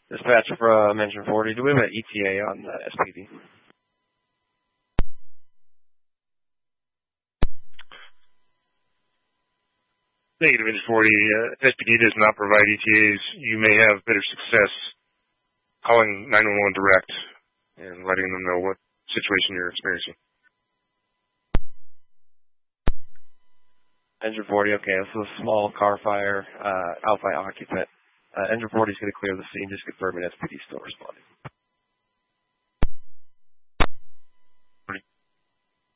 Dispatch from Engine 40. Do we have an ETA on the SPD? Negative Engine 40. SPD does not provide ETAs. You may have better success calling 911 direct and letting them know what situation you're experiencing. Engine 40, okay, this is a small car fire out by occupant. Engine 40 is going to clear the scene, just confirming SPD still responding.